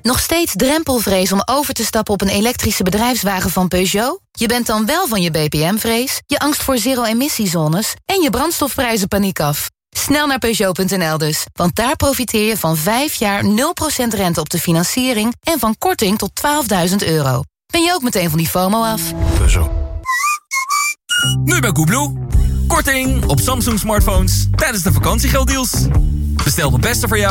Nog steeds drempelvrees om over te stappen op een elektrische bedrijfswagen van Peugeot? Je bent dan wel van je BPM-vrees, je angst voor zero-emissiezones en je brandstofprijzenpaniek af. Snel naar Peugeot.nl dus, want daar profiteer je van 5 jaar 0% rente op de financiering en van korting tot €12.000. Ben je ook meteen van die FOMO af? Peugeot. Nu bij Koebloe. Korting op Samsung smartphones tijdens de vakantiegelddeals. Bestel de beste voor jou